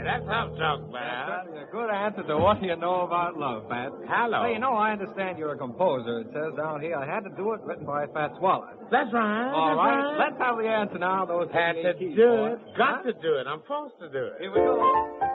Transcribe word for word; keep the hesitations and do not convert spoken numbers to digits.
That's how talk, man. That's a good answer to what you know about love, Fats. Hello. Hey, you know, I understand you're a composer. It says down here I had to do it, written by Fats Waller. That's right. All that's right, right. let's have the answer now. Those Had to keys, do boy. it. Got Huh? to do it. I'm forced to do it. Here we go.